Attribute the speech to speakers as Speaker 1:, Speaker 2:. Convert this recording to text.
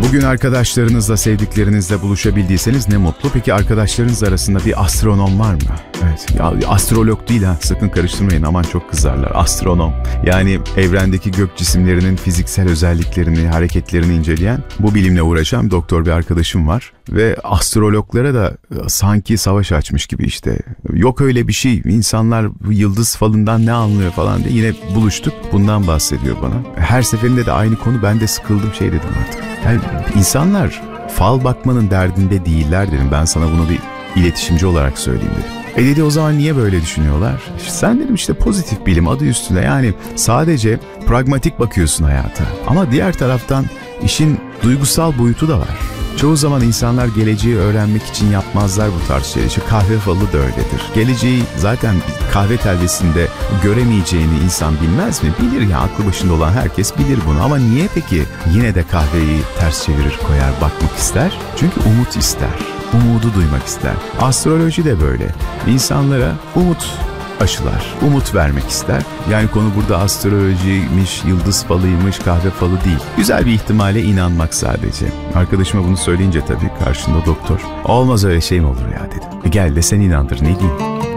Speaker 1: Bugün arkadaşlarınızla, sevdiklerinizle buluşabildiyseniz ne mutlu. Peki arkadaşlarınız arasında bir astronom var mı? Evet. Ya astrolog değil ha. Sakın karıştırmayın. Aman çok kızarlar. Astronom. Yani evrendeki gök cisimlerinin fiziksel özelliklerini, hareketlerini inceleyen, bu bilimle uğraşan doktor bir arkadaşım var. Ve astrologlara da sanki savaş açmış gibi işte. Yok öyle bir şey. İnsanlar yıldız falından ne anlıyor falan diye yine buluştuk. Bundan bahsediyor bana. Her seferinde de aynı konu. Ben de sıkıldım şey dedim artık. Yani insanlar fal bakmanın derdinde değiller dedim. Ben sana bunu bir iletişimci olarak söyleyeyim dedim. Dedi o zaman niye böyle düşünüyorlar? Sen dedim işte pozitif bilim adı üstünde, yani sadece pragmatik bakıyorsun hayata. Ama diğer taraftan işin duygusal boyutu da var. Çoğu zaman insanlar geleceği öğrenmek için yapmazlar bu tarz şeyler. İşte kahve falı da öyledir. Geleceği zaten kahve telvesinde göremeyeceğini insan bilmez mi? Bilir ya, aklı başında olan herkes bilir bunu. Ama niye peki yine de kahveyi ters çevirir koyar, bakmak ister? Çünkü umut ister. Umudu duymak ister. Astroloji de böyle. İnsanlara umut aşılar, umut vermek ister. Yani konu burada astrolojiymiş, yıldız falıymış, kahve falı değil. Güzel bir ihtimale inanmak sadece. Arkadaşıma bunu söyleyince tabii karşında doktor. Olmaz öyle şey mi olur ya dedim. Gel de sen inandır, ne diyeyim?